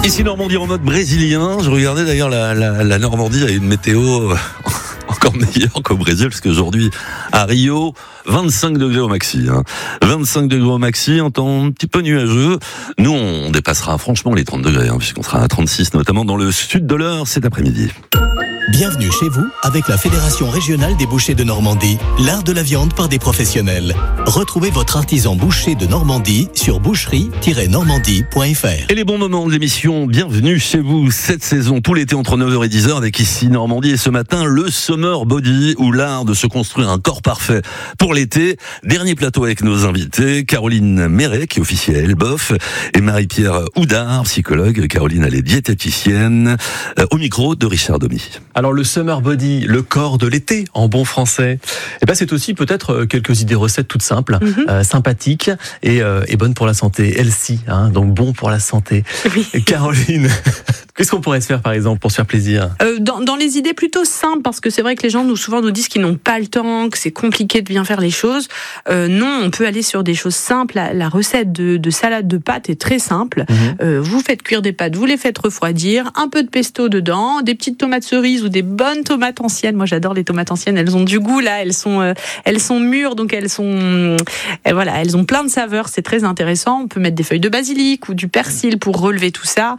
Ici Normandie en mode brésilien. Je regardais d'ailleurs la Normandie a une météo encore meilleure qu'au Brésil, parce qu'aujourd'hui à Rio, 25 degrés au maxi. 25 degrés au maxi, un temps un petit peu nuageux. Nous, on dépassera franchement les 30 degrés, puisqu'on sera à 36, notamment dans le sud de l'Eure cet après-midi. Bienvenue chez vous avec la Fédération régionale des bouchers de Normandie, l'art de la viande par des professionnels. Retrouvez votre artisan boucher de Normandie sur boucherie-normandie.fr. Et les bons moments de l'émission, bienvenue chez vous cette saison, tout l'été entre 9h et 10h avec ici Normandie et ce matin le Summer Body ou l'art de se construire un corps parfait pour l'été. Dernier plateau avec nos invités, Caroline Méret qui est officielle à Elbeuf et Marie-Pierre Houdard, psychologue. Caroline elle est diététicienne, au micro de Richard Domy. Alors le Summer Body, le corps de l'été en bon français, c'est aussi peut-être quelques idées recettes toutes simples, sympathiques et bonnes pour la santé. Healthy, donc bon pour la santé. Oui. Caroline, qu'est-ce qu'on pourrait se faire par exemple pour se faire plaisir ? Dans les idées plutôt simples, parce que c'est vrai que les gens souvent nous disent qu'ils n'ont pas le temps, que c'est compliqué de bien faire les choses. Non, on peut aller sur des choses simples. La recette de salade de pâtes est très simple. Vous faites cuire des pâtes, vous les faites refroidir, un peu de pesto dedans, des petites tomates cerises ou des bonnes tomates anciennes. Moi, j'adore les tomates anciennes. Elles ont du goût là. Elles sont mûres, donc elles ont plein de saveurs. C'est très intéressant. On peut mettre des feuilles de basilic ou du persil pour relever tout ça.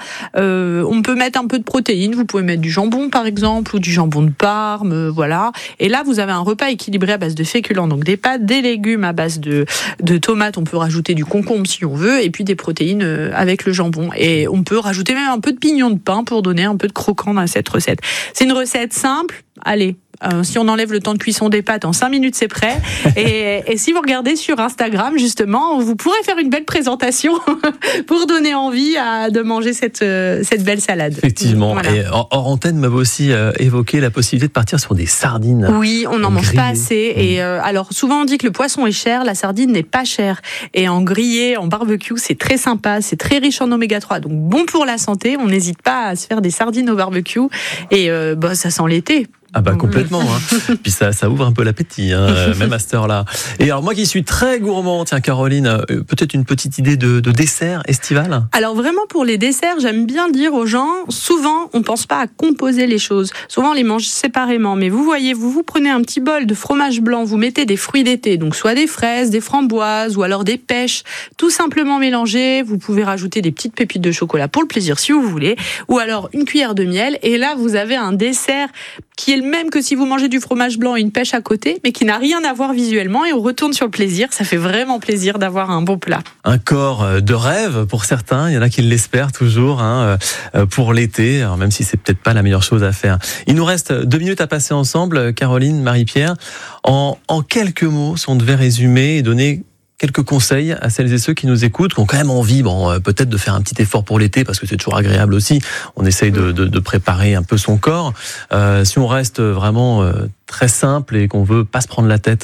On peut mettre un peu de protéines. Vous pouvez mettre du jambon par exemple ou du jambon de Parme, voilà. Et là, vous avez un repas équilibré à base de féculents, donc des pâtes, des légumes à base de tomates. On peut rajouter du concombre si on veut, et puis des protéines avec le jambon. Et on peut rajouter même un peu de pignon de pain pour donner un peu de croquant dans cette recette. C'est une recette simple. Allez. Si on enlève le temps de cuisson des pâtes, en 5 minutes c'est prêt. Et si vous regardez sur Instagram justement, vous pourrez faire une belle présentation pour donner envie de manger cette belle salade. Effectivement. Voilà. Et hors antenne m'avait aussi évoqué la possibilité de partir sur des sardines. Oui, on n'en mange pas assez. Et alors souvent on dit que le poisson est cher, la sardine n'est pas chère. Et en grillé, en barbecue, c'est très sympa, c'est très riche en oméga 3, donc bon pour la santé. On n'hésite pas à se faire des sardines au barbecue. Et ça sent l'été. Complètement. Puis ça ouvre un peu l'appétit, même à cette heure-là. Et alors moi qui suis très gourmand, tiens Caroline, peut-être une petite idée de dessert estival ? Alors vraiment pour les desserts, j'aime bien dire aux gens, souvent on pense pas à composer les choses. Souvent on les mange séparément, mais vous voyez, vous prenez un petit bol de fromage blanc, vous mettez des fruits d'été, donc soit des fraises, des framboises ou alors des pêches, tout simplement mélangés. Vous pouvez rajouter des petites pépites de chocolat pour le plaisir si vous voulez, ou alors une cuillère de miel, et là vous avez un dessert qui est le même que si vous mangez du fromage blanc et une pêche à côté, mais qui n'a rien à voir visuellement, et on retourne sur le plaisir. Ça fait vraiment plaisir d'avoir un bon plat. Un corps de rêve pour certains, il y en a qui l'espèrent toujours pour l'été, alors même si c'est peut-être pas la meilleure chose à faire. Il nous reste 2 minutes à passer ensemble, Caroline, Marie-Pierre. En quelques mots, si on devait résumer et donner quelques conseils à celles et ceux qui nous écoutent, qui ont quand même envie, peut-être de faire un petit effort pour l'été, parce que c'est toujours agréable aussi. On essaye de préparer un peu son corps. Si on reste vraiment très simple et qu'on veut pas se prendre la tête.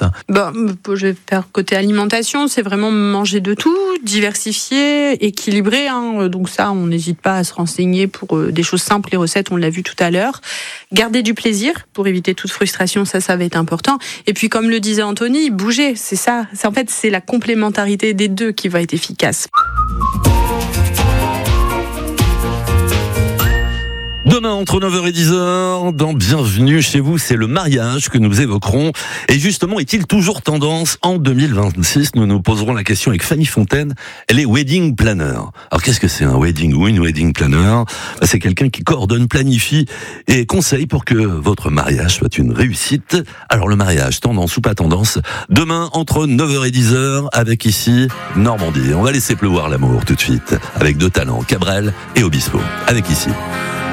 Je vais faire côté alimentation, c'est vraiment manger de tout, diversifier, équilibrer. Donc ça, on n'hésite pas à se renseigner pour des choses simples, les recettes, on l'a vu tout à l'heure. Garder du plaisir pour éviter toute frustration, ça va être important. Et puis comme le disait Anthony, bouger, c'est ça. C'est la complémentarité des deux qui va être efficace. Demain, entre 9h et 10h, dans Bienvenue chez vous, c'est le mariage que nous évoquerons. Et justement, est-il toujours tendance en 2026 ? Nous nous poserons la question avec Fanny Fontaine. Elle est wedding planner. Alors, qu'est-ce que c'est un wedding ou une wedding planner ? C'est quelqu'un qui coordonne, planifie et conseille pour que votre mariage soit une réussite. Alors, le mariage, tendance ou pas tendance ? Demain, entre 9h et 10h, avec ici, Normandie. On va laisser pleuvoir l'amour tout de suite, avec deux talents, Cabrel et Obispo. Avec ici.